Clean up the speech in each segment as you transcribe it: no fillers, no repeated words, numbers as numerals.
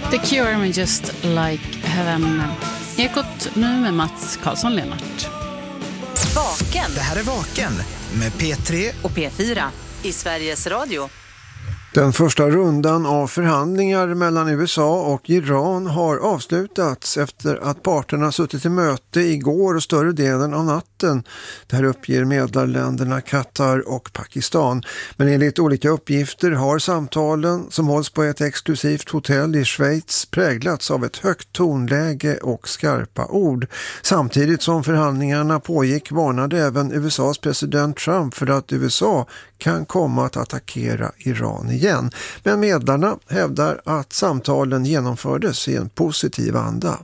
The Cure med Just Like Heaven. Ekot nu med Mats Karlsson-Lennart. Vaken. Det här är Vaken med P3 och P4 i Sveriges Radio. Den första rundan av förhandlingar mellan USA och Iran har avslutats efter att parterna suttit i möte igår och större delen av natten. Det här uppger medlarländerna Qatar och Pakistan. Men enligt olika uppgifter har samtalen som hålls på ett exklusivt hotell i Schweiz präglats av ett högt tonläge och skarpa ord. Samtidigt som förhandlingarna pågick varnade även USAs president Trump för att USA kan komma att attackera Iran igen. Men medlarna hävdar att samtalen genomfördes i en positiv anda.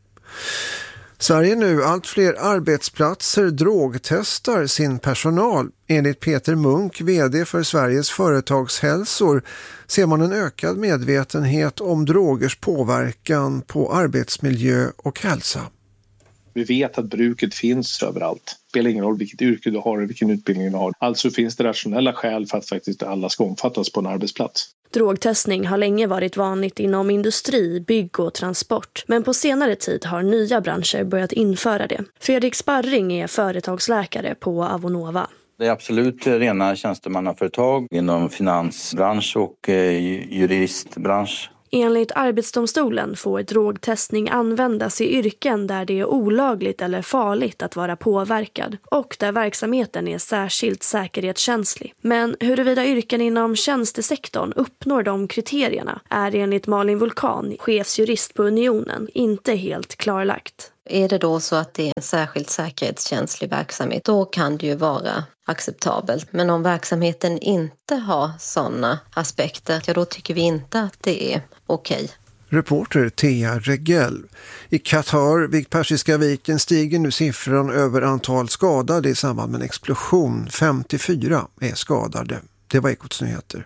Sverige nu allt fler arbetsplatser drogtestar sin personal. Enligt Peter Munk, vd för Sveriges företagshälsor, ser man en ökad medvetenhet om drogers påverkan på arbetsmiljö och hälsa. Vi vet att bruket finns överallt. Det spelar ingen roll vilket yrke du har och vilken utbildning du har. Alltså finns det rationella skäl för att faktiskt alla ska omfattas på en arbetsplats. Drogtestning har länge varit vanligt inom industri, bygg och transport. Men på senare tid har nya branscher börjat införa det. Fredrik Sparring är företagsläkare på Avonova. Det är absolut rena tjänstemannaföretag inom finansbransch och juristbransch. Enligt Arbetsdomstolen får drogtestning användas i yrken där det är olagligt eller farligt att vara påverkad och där verksamheten är särskilt säkerhetskänslig. Men huruvida yrken inom tjänstesektorn uppnår de kriterierna är enligt Malin Vulkan, chefsjurist på Unionen, inte helt klarlagt. Är det då så att det är en särskilt säkerhetskänslig verksamhet, då kan det ju vara acceptabelt. Men om verksamheten inte har sådana aspekter, ja, då tycker vi inte att det är okej. Reporter Thea Regell. I Qatar vid Persiska viken stiger nu siffran över antal skadade i samband med en explosion. 54 är skadade. Det var Ekots nyheter.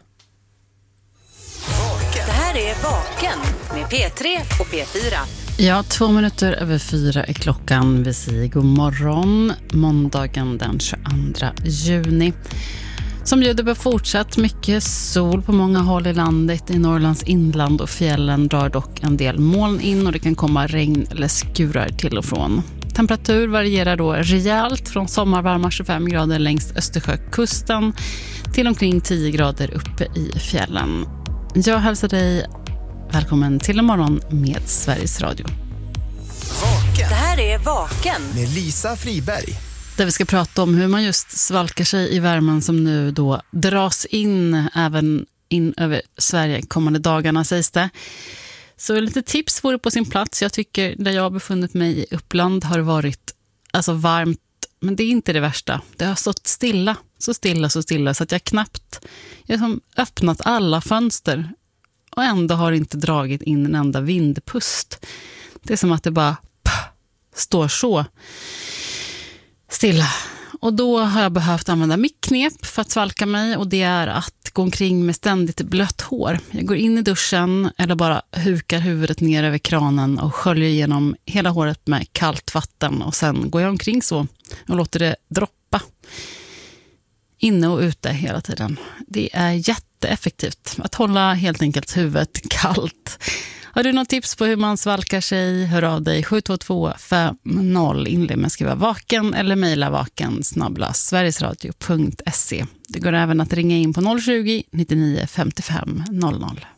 Det här är Vaken med P3 och P4. Ja, 2:02 är klockan. Vi säger god morgon, måndagen den 22 juni. Som bjuder på fortsatt mycket sol på många håll i landet. I Norrlands inland och fjällen drar dock en del moln in och det kan komma regn eller skurar till och från. Temperatur varierar då rejält från sommarvarma 25 grader längs Östersjökusten till omkring 10 grader uppe i fjällen. Jag hälsar dig välkommen till en morgon med Sveriges Radio. Vaken. Det här är Vaken Med Lisa Friberg. Där vi ska prata om hur man just svalkar sig i värmen som nu då dras in även in över Sverige kommande dagarna, sägs det. Så lite tips vore på sin plats. Jag tycker där jag har befunnit mig i Uppland har det varit alltså varmt, men det är inte det värsta. Det har stått stilla så att jag knappt har öppnat alla fönster och ändå har inte dragit in en enda vindpust. Det är som att det bara står så stilla. Och då har jag behövt använda mitt knep för att svalka mig, och det är att gå omkring med ständigt blött hår. Jag går in i duschen eller bara hukar huvudet ner över kranen och sköljer igenom hela håret med kallt vatten, och sen går jag omkring så och låter det droppa inne och ute hela tiden. Det är jätteeffektivt att hålla helt enkelt huvudet kallt. Har du något tips på hur man svalkar sig? Hör av dig 72250. Inled med att skriva vaken eller mejla vaken@sverigesradio.se. Det går även att ringa in på 020 99 55 00.